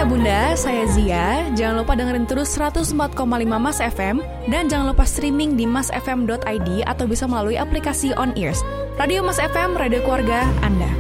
Bunda, saya Zia. Jangan lupa dengerin terus 104,5 Mas FM dan jangan lupa streaming di masfm.id atau bisa melalui aplikasi On Ears. Radio Mas FM, radio keluarga Anda.